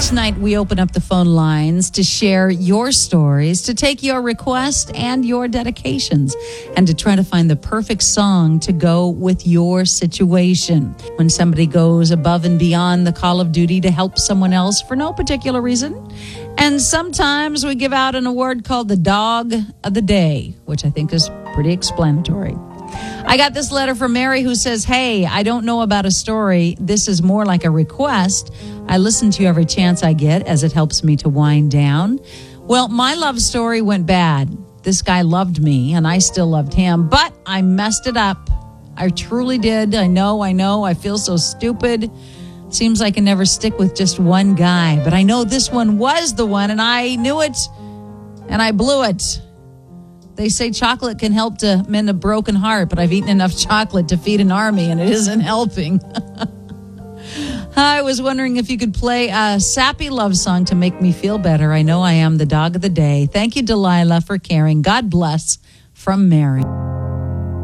Each night we open up the phone lines to share your stories, to take your requests and your dedications, and to try to find the perfect song to go with your situation. When somebody goes above and beyond the call of duty to help someone else for no particular reason. And sometimes we give out an award called the Dog of the Day, which I think is pretty explanatory. I got this letter from Mary who says, hey, I don't know about a story. This is more like a request. I listen to you every chance I get as it helps me to wind down. Well, my love story went bad. This guy loved me and I still loved him, but I messed it up. I truly did. I know. I feel so stupid. Seems like I never stick with just one guy, but I know this one was the one and I knew it and I blew it. They say chocolate can help to mend a broken heart, but I've eaten enough chocolate to feed an army, and it isn't helping. I was wondering if you could play a sappy love song to make me feel better. I know I am the dog of the day. Thank you, Delilah, for caring. God bless, from Mary.